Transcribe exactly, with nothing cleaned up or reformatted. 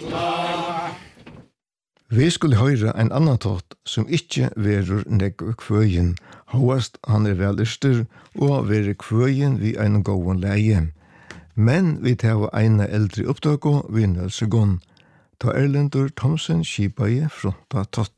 Vi skulle høre en annan tått som ikke verur negg kvøyen, hoast han er velistur og verur kvøyen vi ein gåen leie. Men vi tar eina eldre oppdago vi nødsegon, ta Erlendur Thomsen skipaie fronta tått.